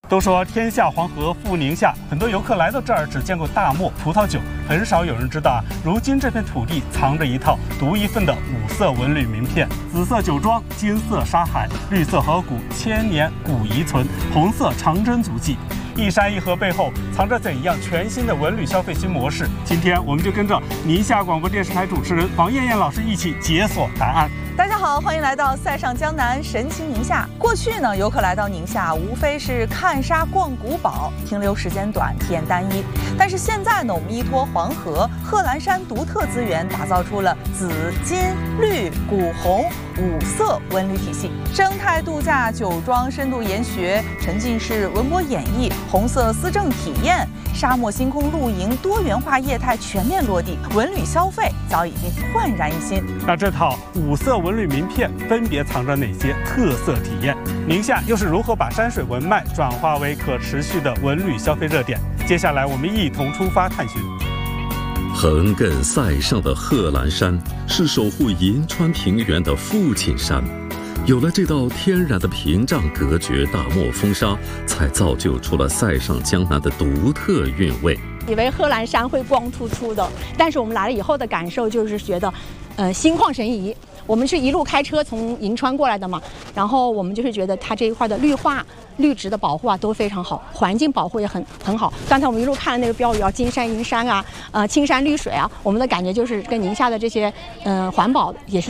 都说天下黄河赴宁夏，很多游客来到这儿只见过大漠、葡萄酒，很少有人知道如今这片土地藏着一套独一份的五色纹旅名片：紫色酒庄，金色沙海，绿色河谷，千年古遗存，红色长征足迹。一山一河背后藏着怎样全新的文旅消费新模式？今天我们就跟着宁夏广播电视台主持人房艳艳老师一起解锁答案。 大家好，欢迎来到塞上江南，神奇宁夏。过去呢，游客来到宁夏无非是看沙、逛古堡，停留时间短，体验单一。但是现在呢，我们依托黄河、贺兰山独特资源，打造出了紫、金、绿、古、红五色文旅体系。生态度假、酒庄深度研学、沉浸式文博演绎、红色思政体验、沙漠星空露营，多元化业态全面落地，文旅消费早已经焕然一新。 那这套五色文旅名片分别藏着哪些特色体验？宁夏又是如何把山水文脉转化为可持续的文旅消费热点？接下来我们一同出发探寻。 横亘塞上的贺兰山是守护银川平原的父亲山，有了这道天然的屏障隔绝大漠风沙，才造就出了塞上江南的独特韵味。 以为贺兰山会光秃秃的，但是我们来了以后的感受就是觉得，心旷神怡。我们是一路开车从银川过来的嘛，然后我们就是觉得它这一块的绿化、绿植的保护都非常好，环境保护也很好。刚才我们一路看的那个标语金山银山啊，青山绿水啊，我们的感觉就是跟宁夏的这些环保也是